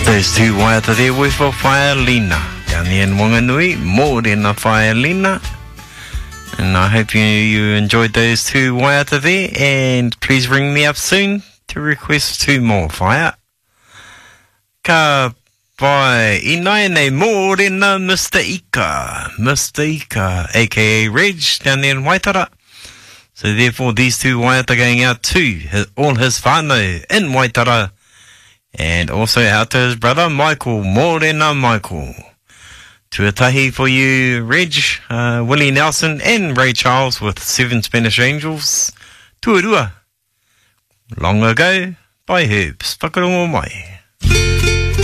Those two waiata there with for Whaelina. Down there in Wanganui, more than a Whaelina. And I hope you enjoyed those two waiata there. And please ring me up soon to request two more whaia. Ka pai inai nei more than Mr. Ika. Mr. Ika, aka Reg, down there in Waitara. So therefore these two waiata going out to all his whānau in Waitara. And also out to his brother Michael, more than Michael. Tuatahi for you, Reg, Willie Nelson and Ray Charles with 7 Spanish Angels. Tuarua. Long ago by Herbs. Whakarongo mai.